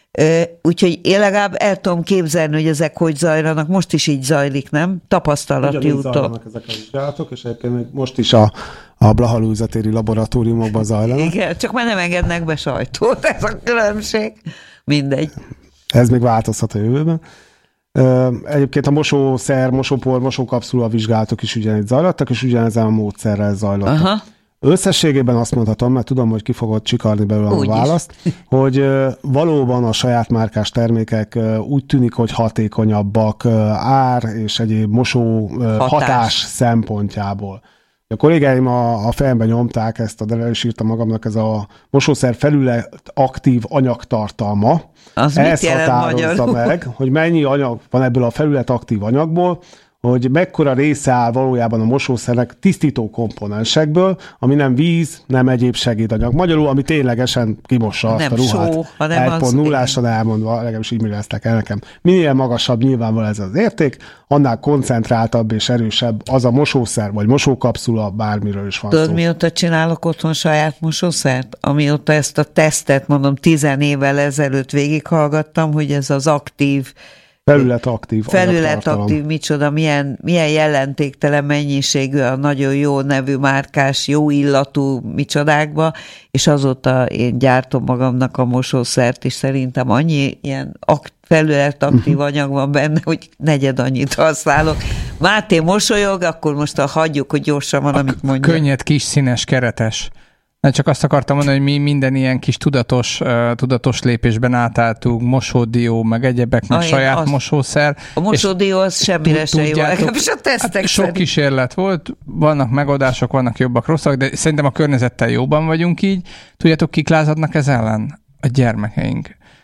úgyhogy én legalább el tudom képzelni, hogy ezek hogy zajlanak, most is így zajlik, nem? Tapasztalati úton. Zajlanak ezek a vizsgálatok, és egyébként most is a, a Blaha Lujza téri laboratóriumokban zajlanak. Igen, csak már nem engednek be sajtót, ez a különbség. Mindegy. Ez még változhat a jövőben. Egyébként a mosószer, mosópor, mosókapszula vizsgálatok is ugyanígy zajlottak, és ugyanezen a módszerrel zajlottak. Aha. Összességében azt mondhatom, mert tudom, hogy ki fogod csikarni belőle a választ, hogy valóban a saját márkás termékek úgy tűnik, hogy hatékonyabbak ár és egyéb mosó hatás, hatás szempontjából. A kollégáim a, a fejemben nyomták ezt, de el is írtam magamnak, ez a mosószer felület aktív anyagtartalma. Az ez határozza meg, hogy mennyi anyag van ebből a felület aktív anyagból, hogy mekkora része áll valójában a mosószernek tisztító komponensekből, ami nem víz, nem egyéb segédanyag. Magyarul, ami ténylegesen kimossa azt a ruhát. Só, hanem egy pont nullásan elmondva, legalábbis így mireztek el nekem. Minél magasabb nyilvánvalóan ez az érték, annál koncentráltabb és erősebb az a mosószer, vagy mosókapszula, bármiről is van Tudod, szó. mióta csinálok otthon saját mosószert? Amióta ezt a tesztet, mondom, tizen évvel ezelőtt végighallgattam, hogy ez az aktív Felület aktív. Felület aktív, micsoda, milyen, milyen jelentéktelen mennyiségű a nagyon jó nevű márkás, jó illatú micsodákba, és azóta én gyártom magamnak a mosószert, és szerintem annyi ilyen akt, felület aktív anyag van benne, hogy negyed annyit használok. Máté mosolyog, akkor most a hagyjuk, hogy gyorsan van, amit mondja. Könnyed, kis, színes, keretes. Nem csak azt akartam mondani, hogy mi minden ilyen kis tudatos, uh, tudatos lépésben átálltunk, mosódió, meg egyebek, meg ah, saját azt, mosószer. A mosódió az semmire se jó, legalábbis a tesztek hát sok kísérlet volt, vannak megoldások, vannak jobbak, rosszak, de szerintem a környezettel jóban vagyunk így. Tudjátok, kik lázadnak ez ellen? A gyermekeink.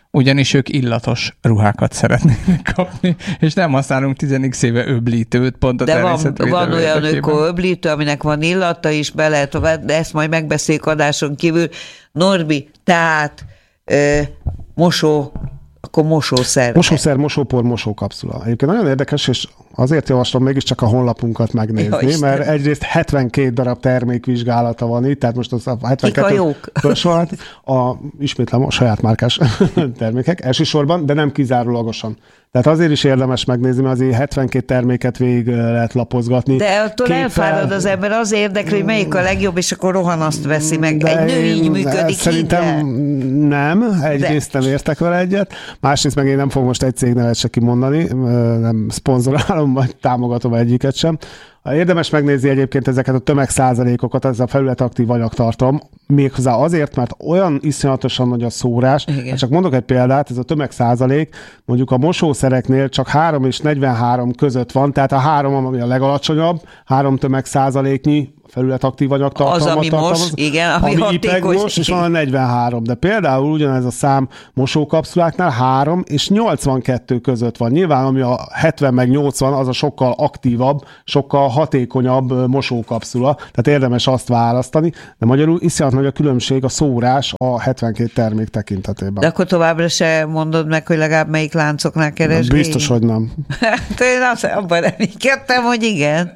ugyanis ők illatos ruhákat szeretnének kapni, és nem használunk tíz éve öblítőt, pont a de van, van olyan öko-öblítő, aminek van illata is, be lehet, de ezt majd megbeszéljük adáson kívül. Norbi, tehát ö, mosó, akkor mosószer. Mosószer, mosópor, mosókapszula. Egyébként nagyon érdekes, és azért javaslom mégiscsak a honlapunkat megnézni, ja, mert egyrészt hetvenkét darab termékvizsgálata van itt, tehát most az a hetvenkettő fölsorolhat, a, ismétlem a saját márkás termékek elsősorban, de nem kizárólagosan. Tehát azért is érdemes megnézni, mert azért hetvenkét terméket végig lehet lapozgatni. De attól Képpel... elfárad az ember, az érdekli, hogy melyik a legjobb, és akkor rohan azt veszi meg. De egy nő így működik. Szerintem így, nem, egyrészt nem értek vele egyet, másrészt meg én nem fogom most egy cégnevet se kimondani, nem szponzorálom, vagy támogatom egyiket sem. Érdemes megnézni egyébként ezeket a tömegszázalékokat, ez a felületaktív anyagtartalom, méghozzá azért, mert olyan iszonyatosan nagy a szórás. Hát csak mondok egy példát, ez a tömegszázalék mondjuk a mosószereknél csak három és negyvenhárom között van, tehát a három, ami a legalacsonyabb, három tömegszázaléknyi felületaktív anyagtartalmat az, ami tartalmaz, most, igen, ami, ami ipegmos, és van a negyvenhárom. De például ugyanez a szám mosókapszuláknál három és nyolcvankettő között van. Nyilván, ami a hetven meg nyolcvan, az a sokkal aktívabb, sokkal hatékonyabb mosókapszula, tehát érdemes azt választani, de magyarul iszonyat nagy a különbség a szórás a hetvenkét termék tekintetében. De akkor továbbra se mondod meg, hogy legalább melyik láncoknál keresgéljünk? Biztos, hogy nem. Én azt abban reménykedtem, hogy igen.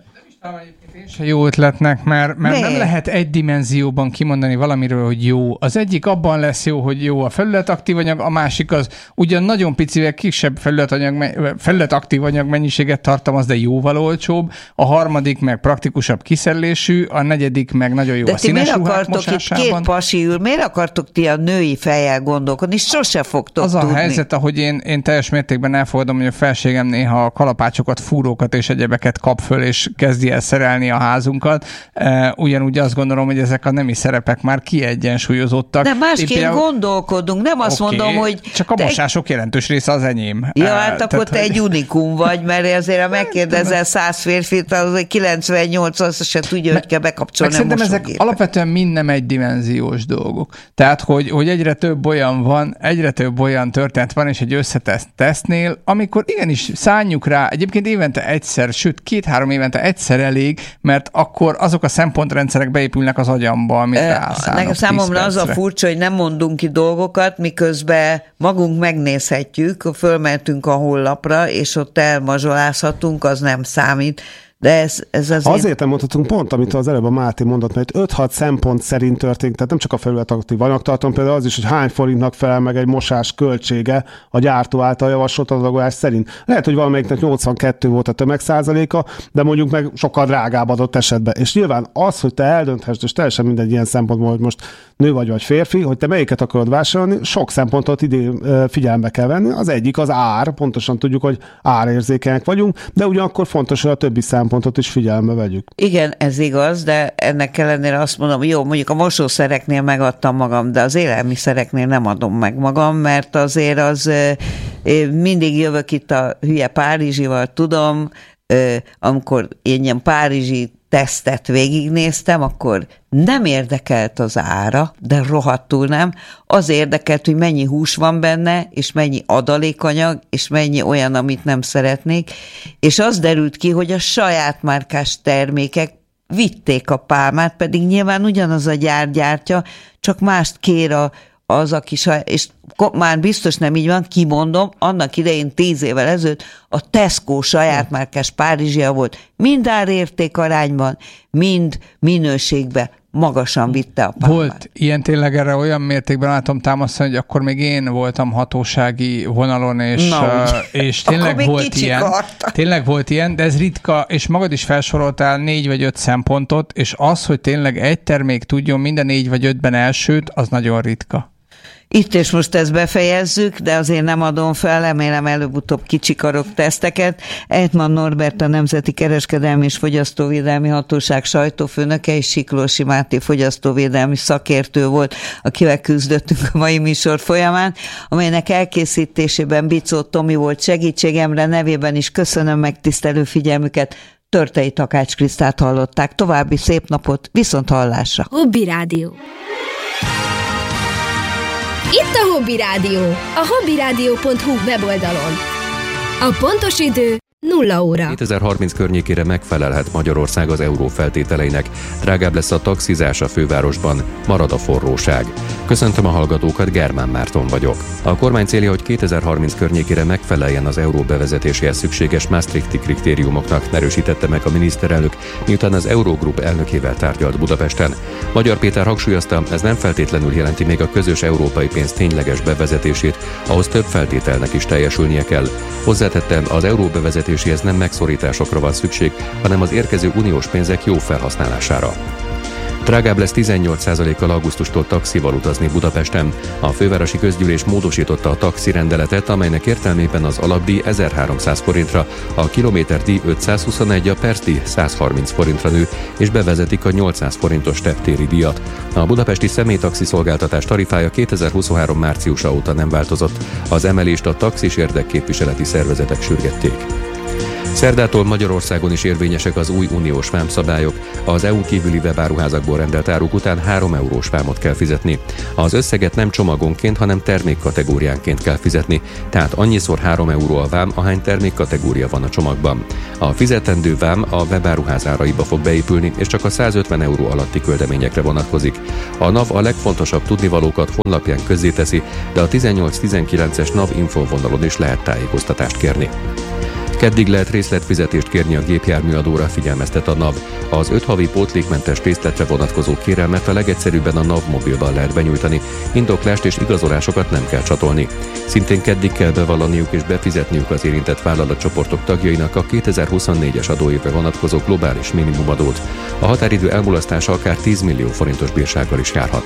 Én se jó ötletnek, mert, mert nem lehet egy dimenzióban kimondani valamiről, hogy jó. Az egyik abban lesz jó, hogy jó a felületaktív anyag, a másik az ugyan nagyon picivel kisebb felületanyag, felületaktív anyag mennyiséget tartalmaz, de jóval olcsóbb, a harmadik meg praktikusabb kiszerelésű, a negyedik meg nagyon jó de a színes ruhák mosásában. De két pasi ül, miért akartok ti a női fejjel gondolkodni? Sose fogtok az tudni. Az a helyzet, ahogy én, én teljes mértékben elfogadom, hogy a felségem néha a kalapácsokat, fúrókat és egyebeket kap föl, és kezdi el szerelni a házunkat. Ugyanúgy azt gondolom, hogy ezek a nemi szerepek már kiegyensúlyozottak. De másként például... gondolkodunk, nem azt okay, mondom, hogy... Csak a mosások egy... jelentős része az enyém. Ja, hát uh, akkor te hogy... egy unikum vagy, mert azért ha megkérdezel száz férfit, az kilencvennyolc azt se tudja, hogy kell bekapcsolni a mosógépet. Ezek alapvetően mind nem egy dimenziós dolgok. Tehát, hogy, hogy egyre több olyan van, egyre több olyan történet van, és egy összetett tesztnél, amikor igenis szánjuk rá, egyébként évente egyszer, sőt két-három évente egyszer elég, mert akkor azok a szempontrendszerek beépülnek az agyamba, amit rászánok. Nekem számomra az a furcsa, hogy nem mondunk ki dolgokat, miközben magunk megnézhetjük, fölmentünk a honlapra, és ott elmazsolázhatunk, az nem számít. De ez, ez azért... Azért nem mondhatunk pont, amit az előbb a Máté mondott, mert öt-hat szempont szerint történik, tehát nem csak a felületaktív anyagtartalom, például az is, hogy hány forintnak felel meg egy mosás költsége a gyártó által javasolt adagolás szerint. Lehet, hogy valamelyiknek nyolcvankettő volt a tömegszázaléka, de mondjuk meg sokkal drágább adott esetben. És nyilván az, hogy te eldönthessd, és teljesen mindegy ilyen szempontból, hogy most nő vagy vagy férfi, hogy te melyiket akarod vásárolni, sok szempontot idén figyelembe kell venni. Az egyik az ár, pontosan tudjuk, hogy árérzékenyek vagyunk, de ugyanakkor fontos, hogy a többi szempont pontot is figyelembe vegyük. Igen, ez igaz, de ennek ellenére azt mondom, jó, mondjuk a mosószereknél megadtam magam, de az élelmiszereknél nem adom meg magam, mert azért az mindig jövök itt a hülye Párizsival, tudom, amikor én ilyen párizsi tesztet végignéztem, akkor nem érdekelt az ára, de rohadtul nem. Az érdekelt, hogy mennyi hús van benne, és mennyi adalékanyag, és mennyi olyan, amit nem szeretnék. És az derült ki, hogy a saját márkás termékek vitték a pálmát, pedig nyilván ugyanaz a gyár gyártja, csak mást kér a az, aki saját, és már biztos nem így van, kimondom, annak idején tíz évvel ezelőtt a Tesco saját márkás párizsia volt, mind árérték arányban, mind minőségben magasan vitte a pálmát. Volt ilyen tényleg, erre olyan mértékben látom támasztani, hogy akkor még én voltam hatósági vonalon, és, no, uh, és tényleg volt ilyen. Karta. Tényleg volt ilyen, de ez ritka, és magad is felsoroltál négy vagy öt szempontot, és az, hogy tényleg egy termék tudjon minden négy vagy ötben elsőt, az nagyon ritka. Itt és most ezt befejezzük, de azért nem adom fel, remélem előbb-utóbb kicsikarok teszteket. Ejtman Norbert, a Nemzeti Kereskedelmi és Fogyasztóvédelmi Hatóság sajtófőnöke, és Siklósi Máté fogyasztóvédelmi szakértő volt, akivel küzdöttünk a mai műsor folyamán, amelynek elkészítésében Bicó Tomi volt segítségemre, nevében is köszönöm megtisztelő figyelmüket. Törtei Takács Krisztát hallották. További szép napot, viszont hallásra. Hobby Rádió. Itt a Hobby Rádió, a hobbyradio pont hu weboldalon. A pontos idő nulla óra. kétezer-harminc környékére megfelelhet Magyarország az euró feltételeinek. Drágább lesz a taxizás a fővárosban, marad a forróság. Köszöntöm a hallgatókat, Germán Márton vagyok. A kormány célja, hogy kétezer-harminc környékére megfeleljen az euró bevezetéséhez szükséges Maastrichti kritériumoknak, erősítette meg a miniszterelnök, miután az Eurogroup elnökével tárgyalt Budapesten. Magyar Péter hangsúlyozta, ez nem feltétlenül jelenti még a közös európai pénz tényleges bevezetését, ahhoz több feltételnek is teljesülnie kell. Hozzátette, az euró bevezetéséhez nem megszorításokra van szükség, hanem az érkező uniós pénzek jó felhasználására. Drágább lesz tizennyolc százalékkal augusztustól taxival utazni Budapesten. A fővárosi közgyűlés módosította a taxi rendeletet, amelynek értelmében az alapdíj ezerháromszáz forintra, a kilométerdíj ötszázhuszonegy, a percdíj százharminc forintra nő, és bevezetik a nyolcszáz forintos teptéri díjat. A budapesti személytaxi szolgáltatás tarifája kétezer-huszonhárom márciusa óta nem változott. Az emelést a taxis érdekképviseleti szervezetek sürgették. Szerdától Magyarországon is érvényesek az új uniós vámszabályok. Az é u-n kívüli webáruházakból rendelt áruk után három eurós vámot kell fizetni. Az összeget nem csomagonként, hanem termékkategóriánként kell fizetni, tehát annyiszor három euró a vám, ahány termékkategória van a csomagban. A fizetendő vám a webáruház áraiba fog beépülni, és csak a százötven euró alatti küldeményekre vonatkozik. A NAV a legfontosabb tudnivalókat honlapján közzéteszi, de a tizennyolc tizenkilences NAV infovonalon is lehet tájékoztatást kérni. Keddig lehet részletfizetést kérni a gépjárműadóra, figyelmeztet a NAV. Az öt havi pótlékmentes részletre vonatkozó kérelmet a legegyszerűbben a NAV mobilban lehet benyújtani, indoklást és igazolásokat nem kell csatolni. Szintén keddig kell bevallaniuk és befizetniük az érintett vállalatcsoportok tagjainak a kétezer-huszonnégyes adóévre vonatkozó globális minimumadót. A határidő elmulasztása akár tíz millió forintos bírsággal is járhat.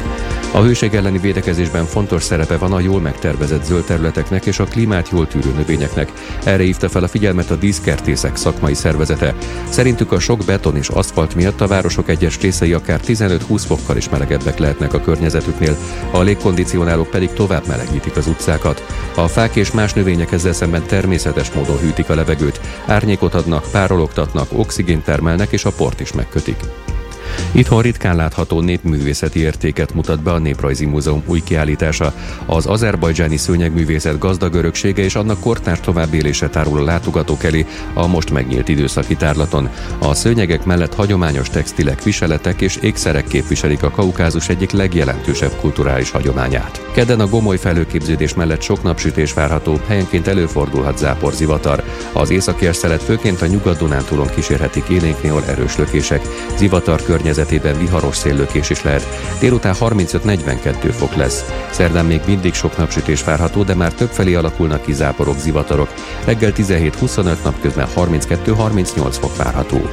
A hőség elleni védekezésben fontos szerepe van a jól megtervezett zöld területeknek és a klímát jól tűrő növényeknek. Erre hívta fel a figyelmet a díszkertészek szakmai szervezete. Szerintük a sok beton és aszfalt miatt a városok egyes részei akár tizenöt-húsz fokkal is melegebbek lehetnek a környezetüknél, a légkondicionálók pedig tovább melegítik az utcákat. A fák és más növények ezzel szemben természetes módon hűtik a levegőt, árnyékot adnak, párologtatnak, oxigént termelnek és a port is megkötik. Itthon ritkán látható népművészeti értéket mutat be a Néprajzi Múzeum új kiállítása. Az azerbajdzsáni szőnyegművészet gazdag öröksége és annak kortárs továbbélése tárul a látogatók elé a most megnyílt időszaki tárlaton. A szőnyegek mellett hagyományos textilek, viseletek és ékszerek képviselik a Kaukázus egyik legjelentősebb kulturális hagyományát. Kedden a gomoly felhőképződés mellett sok napsütés várható, helyenként előfordulhat záporzivatar. Az északies szelet főként a Nyugat-Dunántúlon kísérhetik élénknél erős lökések. Zivatar környezetében viharos széllökés is lehet. Délután harmincöt-negyvenkettő fok lesz. Szerdán még mindig sok napsütés várható, de már többfelé alakulnak ki záporok, zivatarok. Reggel tizenhét-huszonöt, napközben harminckettő-harmincnyolc fok várható.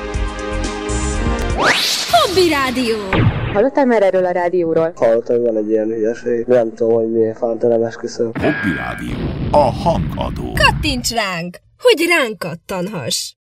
Hobby Rádió! Hallottál már erről a rádióról? Hallottam, hogy van egy ilyen hülyeség. Nem tudom, hogy miért fánt, nem esküszöm. Hobby Rádió. A hangadó. Kattints ránk, hogy ránk kattanhass!